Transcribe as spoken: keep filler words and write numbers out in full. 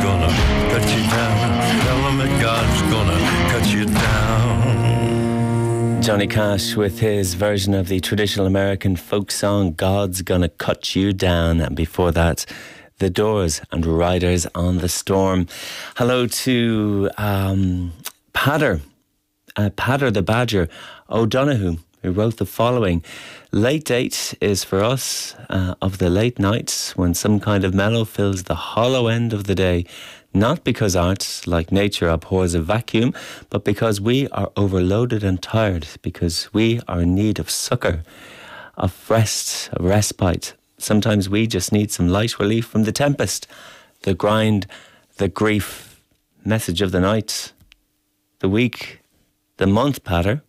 gonna cut you down. Tell them that God's gonna cut you down. Johnny Cash with his version of the traditional American folk song God's Gonna Cut You Down, and before that The Doors and Riders on the Storm. Hello to um, Padder, uh, Padder the Badger O'Donoghue, who wrote the following: late date is for us uh, of the late nights when some kind of mellow fills the hollow end of the day, not because art, like nature, abhors a vacuum, but because we are overloaded and tired, because we are in need of succour, of rest, of respite. Sometimes we just need some light relief from the tempest, the grind, the grief. Message of the night, the week, the month, Padder.